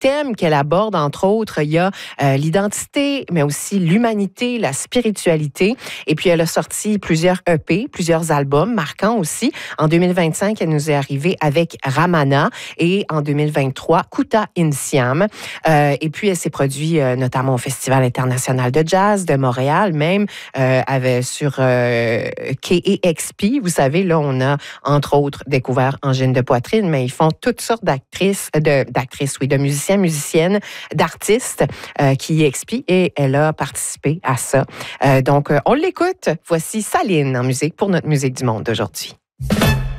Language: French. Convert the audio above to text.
thèmes qu'elle aborde, entre autres, il y a l'identité, mais aussi l'humanité, la spiritualité. Et puis, elle a sorti plusieurs EP, plusieurs albums marquants aussi. En 2025, elle nous est arrivée avec Ramana et en 2023, Kuta Insiam. Et puis, elle s'est produite notamment au Festival international de jazz de Montréal, même sur KEXP. Vous savez, là, on a, entre autres, découvert Angine de Poitrine, mais ils font toutes sortes de musiciens, musiciennes, d'artistes qui expient et elle a participé à ça. Donc, on l'écoute. Voici Saline en musique pour notre musique du monde d'aujourd'hui.